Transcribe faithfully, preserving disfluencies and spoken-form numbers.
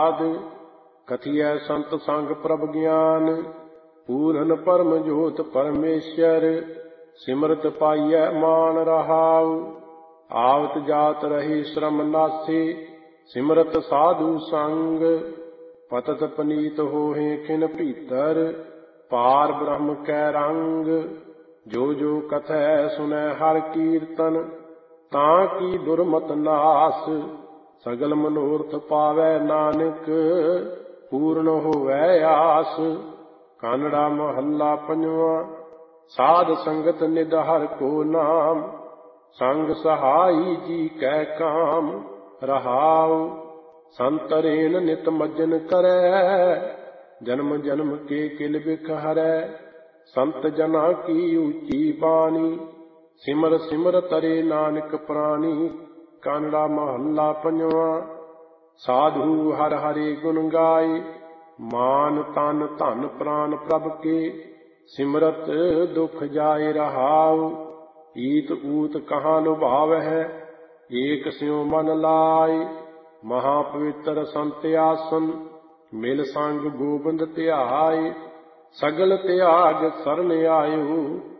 ਕਥੀਐ ਸੰਤ ਸੰਗ ਪ੍ਰਭ ਗਿਆਨ, ਪੂਰਨ ਪਰਮ ਜੋਤ ਪਰਮੇਸ਼ਰ, ਸਿਮਰਤ ਪਾਈਐ ਮਾਨ ਰਹਾਉ। ਆਵਤ ਜਾਤ ਰਹੀ ਸ਼ਰਮ ਨਾਸੀ, ਸਿਮਰਤ ਸਾਧੂ ਸੰਗ, ਪਤਤ ਪਨੀਤ ਹੋਹੇ ਖਿਨ ਭੀਤਰ, ਪਾਰ ਬ੍ਰਹਮ ਕੈ ਰੰਗ। ਜੋ ਜੋ ਕਥੈ ਸੁਨੈ ਹਰ ਕੀਰਤਨ, ਤਾਂ ਕੀ ਦੁਰਮਤ ਨਾਸ, ਸਗਲ ਮਨੋਰਥ ਪਾਵੈ ਨਾਨਕ, ਪੂਰਨ ਹੋਵੈ ਆਸ। ਕਾਨੜਾ ਮਹੱਲਾ ਪੰਜਵਾਂ। ਸਾਧ ਸੰਗਤ ਨਿਧ ਹਰਿ ਕੋ ਨਾਮ, ਸੰਗ ਸਹਾਈ ਜੀ ਕੈ ਕਾਮ ਰਹਾਉ। ਸੰਤਰੇਨ ਨਿਤ ਮਜਨ ਕਰੈ, ਜਨਮ ਜਨਮ ਕੇ ਕਿਲ ਬਿਖ ਹਰੈ। ਸੰਤ ਜਨਾ ਕੀ ਉੱਚੀ ਬਾਣੀ, ਸਿਮਰ ਸਿਮਰ ਤਰੇ ਨਾਨਕ ਪ੍ਰਾਣੀ। ਕਾਨੜਾ ਮਹੱਲਾ ਪੰਜਵਾਂ। ਸਾਧੂ ਹਰਿ ਹਰਿ ਗੁਣ ਗਾਏ, ਮਾਨ ਤਨ ਧਨ ਪ੍ਰਾਨ ਪ੍ਰਭ ਕੇ, ਸਿਮਰਤ ਦੁਖ ਜਾਏ ਰਹਾਉ। ਈਤ ਊਤ ਕਹਾਂ ਲੁਭਾਵਹਿ, ਏਕ ਸਿਉ ਮਨ ਲਾਏ। ਮਹਾ ਪਵਿੱਤਰ ਸੰਤ ਆਸਨ, ਮਿਲ ਸੰਗ ਗੋਬਿੰਦ ਧਿਆਏ। ਸਗਲ ਤਿਆਗ ਸਰਨ ਆਇਓ,